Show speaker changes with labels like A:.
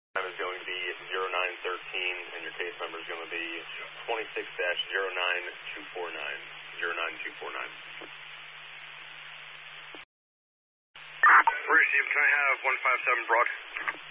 A: Time is going to be 0913, and your case number is going to be 26-09249. 09249.
B: Receive, can I have 157 Broad?